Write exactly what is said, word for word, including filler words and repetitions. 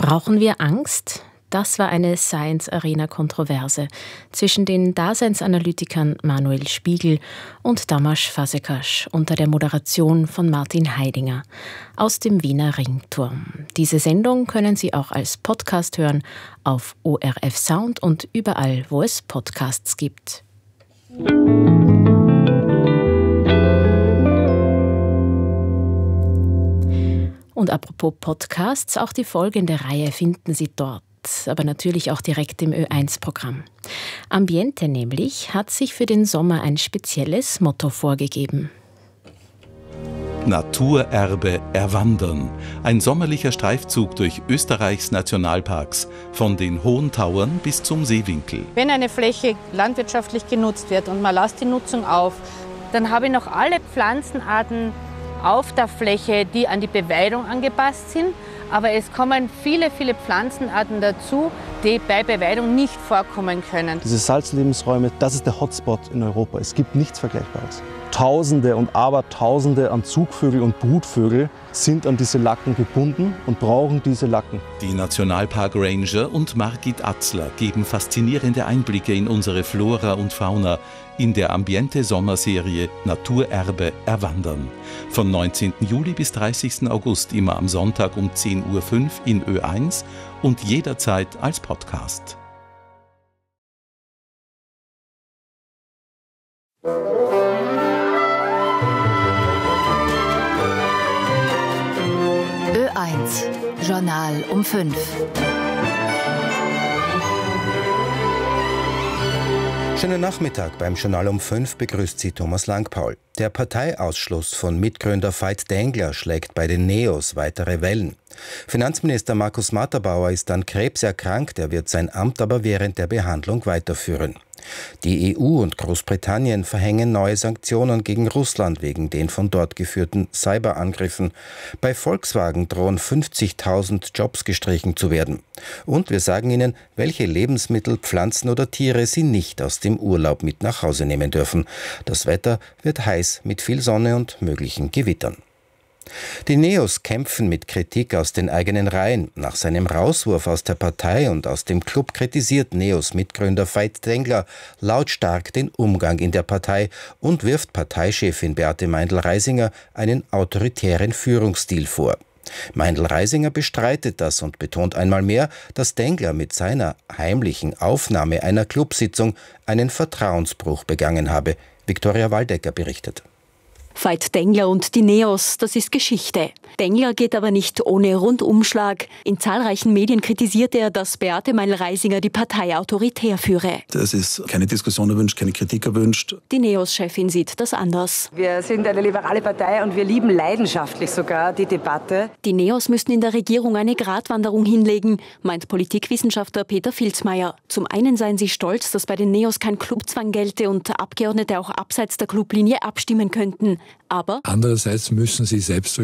Brauchen wir Angst? Das war eine Science-Arena-Kontroverse zwischen den Daseinsanalytikern Manuel Spiegel und Tamás Fazekas unter der Moderation von Martin Heidinger aus dem Wiener Ringturm. Diese Sendung können Sie auch als Podcast hören auf O R F Sound und überall, wo es Podcasts gibt. Und apropos Podcasts, auch die folgende Reihe finden Sie dort, aber natürlich auch direkt im Ö eins Programm. Ambiente nämlich hat sich für den Sommer ein spezielles Motto vorgegeben. Naturerbe erwandern. Ein sommerlicher Streifzug durch Österreichs Nationalparks, von den Hohen Tauern bis zum Seewinkel. Wenn eine Fläche landwirtschaftlich genutzt wird und man lässt die Nutzung auf, dann habe ich noch alle Pflanzenarten auf der Fläche, die an die Beweidung angepasst sind. Aber es kommen viele, viele Pflanzenarten dazu, die bei Beweidung nicht vorkommen können. Diese Salzlebensräume, das ist der Hotspot in Europa. Es gibt nichts Vergleichbares. Tausende und Abertausende an Zugvögel und Brutvögel sind an diese Lacken gebunden und brauchen diese Lacken. Die Nationalpark Ranger und Margit Atzler geben faszinierende Einblicke in unsere Flora und Fauna in der Ambiente-Sommerserie Naturerbe erwandern. Von neunzehnten Juli bis dreißigsten August immer am Sonntag um zehn Uhr fünf in Ö eins und jederzeit als Podcast. Ö eins, Journal um fünf. Schönen Nachmittag beim Journal um fünf begrüßt Sie Thomas Langpaul. Der Parteiausschluss von Mitgründer Veit Dengler schlägt bei den Neos weitere Wellen. Finanzminister Markus Matterbauer ist an Krebs erkrankt, er wird sein Amt aber während der Behandlung weiterführen. Die E U und Großbritannien verhängen neue Sanktionen gegen Russland wegen den von dort geführten Cyberangriffen. Bei Volkswagen drohen fünfzigtausend Jobs gestrichen zu werden. Und wir sagen Ihnen, welche Lebensmittel, Pflanzen oder Tiere Sie nicht aus dem Urlaub mit nach Hause nehmen dürfen. Das Wetter wird heiß mit viel Sonne und möglichen Gewittern. Die Neos kämpfen mit Kritik aus den eigenen Reihen. Nach seinem Rauswurf aus der Partei und aus dem Club kritisiert Neos-Mitgründer Veit Dengler lautstark den Umgang in der Partei und wirft Parteichefin Beate Meindl-Reisinger einen autoritären Führungsstil vor. Meindl-Reisinger bestreitet das und betont einmal mehr, dass Dengler mit seiner heimlichen Aufnahme einer Clubsitzung einen Vertrauensbruch begangen habe. Viktoria Waldecker berichtet. Veit Dengler und die Neos, das ist Geschichte. Dengler geht aber nicht ohne Rundumschlag. In zahlreichen Medien kritisiert er, dass Beate Meindl-Reisinger die Partei autoritär führe. Es ist keine Diskussion erwünscht, keine Kritik erwünscht. Die Neos-Chefin sieht das anders. Wir sind eine liberale Partei und wir lieben leidenschaftlich sogar die Debatte. Die Neos müssten in der Regierung eine Gratwanderung hinlegen, meint Politikwissenschaftler Peter Filzmeier. Zum einen seien sie stolz, dass bei den Neos kein Clubzwang gelte und Abgeordnete auch abseits der Clublinie abstimmen könnten. Aber andererseits müssen sie selbst